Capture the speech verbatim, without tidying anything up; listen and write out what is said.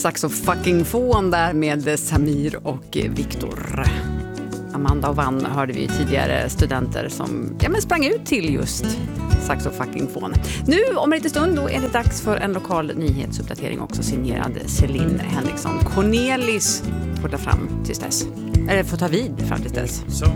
Saxofuckingfån där med Samir och Viktor. Amanda och Vann hörde vi tidigare, studenter som ja, men sprang ut till just Saxofuckingfån. Nu om en liten stund då är det dags för en lokal nyhetsuppdatering, också signerad Celine Henriksson. Cornelis får ta fram tills dess. Eller får ta vid fram tills dess.